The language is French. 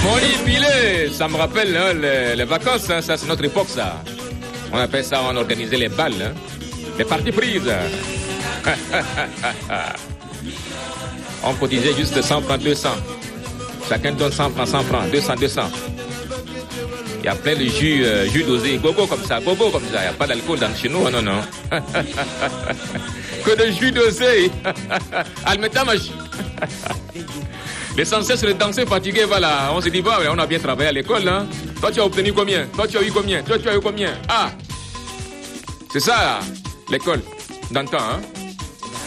Mon lit pilé, ça me rappelle hein, les vacances, hein, ça c'est notre époque ça. On appelle ça, on organisait les balles, hein, les parties prises. On cotisait juste 100 francs, 200. Chacun donne 100 francs, 100 francs, 200, 200. Il y a plein de jus dosés, gogo comme ça, il n'y a pas d'alcool dans chez nous, non, non. Que de jus dosés. Almetamash. L'essentiel c'est de danser fatigué, voilà. On se dit, bah, on a bien travaillé à l'école, hein. Toi tu as obtenu combien? Toi tu as eu combien? Toi tu as eu combien? Ah! C'est ça, l'école, dans le temps, hein.